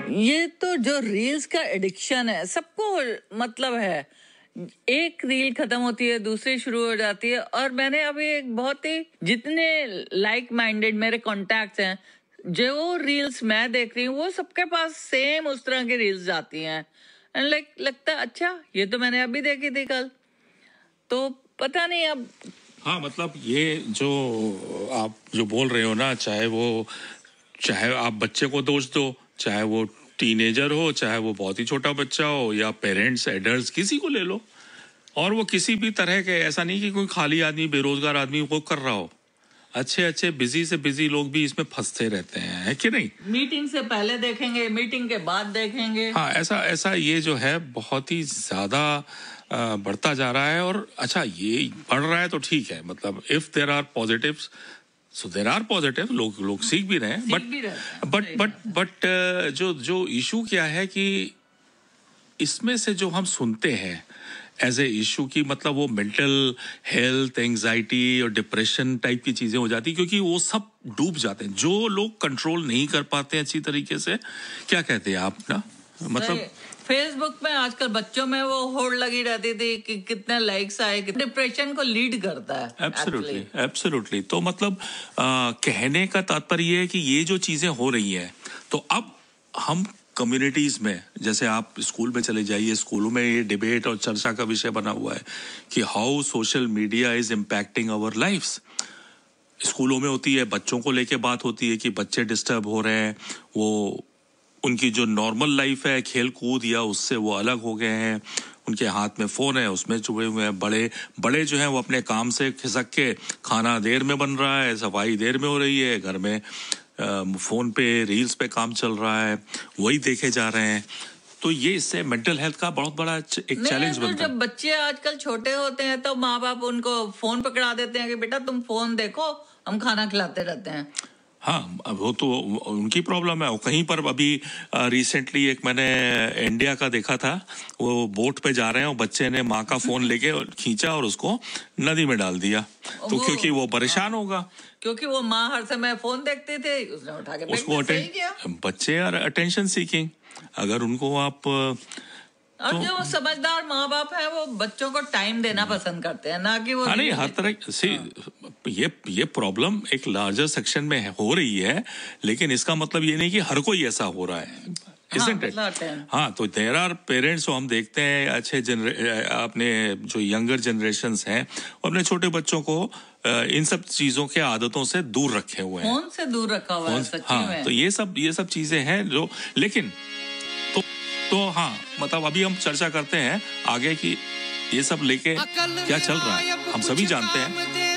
ये तो जो रील्स का एडिक्शन है सबको मतलब है, एक रील खत्म होती है दूसरी शुरू हो जाती है। और मैंने अभी एक बहुत ही जितने लाइक माइंडेड मेरे कॉन्टैक्ट्स हैं, जो रील्स मैं देख रही हूँ वो सबके पास सेम उस तरह की रील्स आती हैं। एंड लाइक लगता है अच्छा ये तो मैंने अभी देखी थी कल, तो पता नहीं अब। हाँ, मतलब ये जो आप जो बोल रहे हो ना, चाहे आप बच्चे को दोष दो, चाहे वो टीनेजर हो, चाहे वो बहुत ही छोटा बच्चा हो, या पेरेंट्स एडल्ट्स किसी को ले लो, और वो किसी भी तरह के, ऐसा नहीं कि कोई खाली आदमी बेरोजगार आदमी वो कर रहा हो, अच्छे बिजी से बिजी लोग भी इसमें फंसते रहते हैं, है कि नहीं? मीटिंग से पहले देखेंगे, मीटिंग के बाद देखेंगे। हाँ, ऐसा ये जो है बहुत ही ज्यादा बढ़ता जा रहा है। और अच्छा, ये बढ़ रहा है तो ठीक है, मतलब if there are positives, so there are positive, लोग सीख भी रहे हैं। बट जो इशू क्या है कि इसमें से जो हम सुनते हैं एज ए इशू की, मतलब वो मेंटल हेल्थ, एंजाइटी और डिप्रेशन टाइप की चीजें हो जाती, क्योंकि वो सब डूब जाते हैं। जो लोग कंट्रोल नहीं कर पाते हैं अच्छी तरीके से, क्या कहते हैं आप ना, मतलब फेसबुक में आजकल बच्चों में वो होड़ लगी रहती थी कि कितने लाइक्स आए, डिप्रेशन को लीड करता है। एब्सोल्युटली। तो मतलब कहने का तात्पर्य है कि ये जो चीजें हो रही है, तो अब हम कम्युनिटीज में, जैसे आप स्कूल में चले जाइए, स्कूलों में ये डिबेट और चर्चा का विषय बना हुआ है कि how social media is impacting our lives. स्कूलों में होती है, बच्चों को लेके बात होती है कि बच्चे डिस्टर्ब हो रहे हैं, वो उनकी जो नॉर्मल लाइफ है खेल कूद या उससे वो अलग हो गए हैं, उनके हाथ में फोन है उसमें जुड़े हुए हैं। बड़े जो हैं वो अपने काम से खिसक के, खाना देर में बन रहा है, सफाई देर में हो रही है, घर में फोन पे रील्स पे काम चल रहा है, वही देखे जा रहे हैं। तो ये इससे मेंटल हेल्थ का बहुत बड़ा एक चैलेंज बनता है। जब बच्चे आजकल छोटे होते हैं तो माँ बाप उनको फोन पकड़ा देते हैं कि बेटा तुम फोन देखो, हम खाना खिलाते रहते हैं। हाँ, वो तो उनकी प्रॉब्लम है। कहीं पर अभी रिसेंटली एक मैंने इंडिया का देखा था, वो बोट पे जा रहे हैं और बच्चे ने माँ का फोन लेके खींचा और उसको नदी में डाल दिया, तो क्योंकि वो परेशान होगा, क्योंकि वो माँ हर समय फोन देखते थे, उसने उठा के उसको बच्चे यार अटेंशन सीकिंग, अगर उनको आप और तो, जो समझदार माँ बाप है वो बच्चों को टाइम देना पसंद करते हैं, ना कि वो नहीं हर तरह से। ये प्रॉब्लम एक लार्जर सेक्शन में हो रही है, लेकिन इसका मतलब ये नहीं कि हर कोई ऐसा हो रहा है। हाँ, तो देयर आर पेरेंट्स को हम देखते हैं अच्छे अपने जो यंगर जनरेशन्स हैं, अपने छोटे बच्चों को इन सब चीजों के आदतों से दूर रखे हुए हैं, फोन से दूर रखा हुआ है सच्ची में। तो ये सब चीजें हैं जो, लेकिन तो हाँ, मतलब अभी हम चर्चा करते हैं आगे की ये सब लेके क्या चल रहा है, हम सभी जानते हैं।